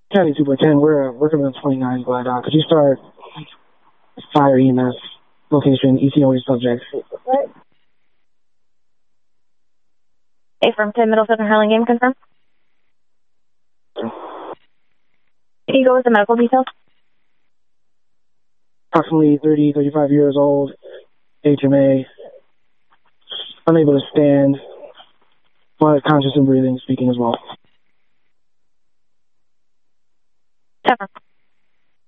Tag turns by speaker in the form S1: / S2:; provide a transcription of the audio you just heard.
S1: County 210, we're working on 29, but could you start fire EMS location, ETA subject?
S2: A from 10 Middle Southern Harlan Game confirmed. Can you go with the medical details?
S1: Approximately 30, 35 years old, HMA, unable to stand, but conscious and breathing, speaking as well.
S2: Confirmed.